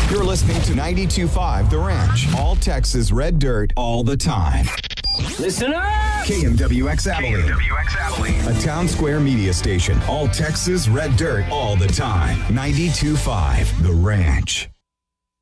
You're listening to 92.5 The Ranch. All Texas red dirt all the time. Listen up! KMWX Abilene. KMWX Abilene. A town square media station. All Texas red dirt all the time. 92.5 The Ranch.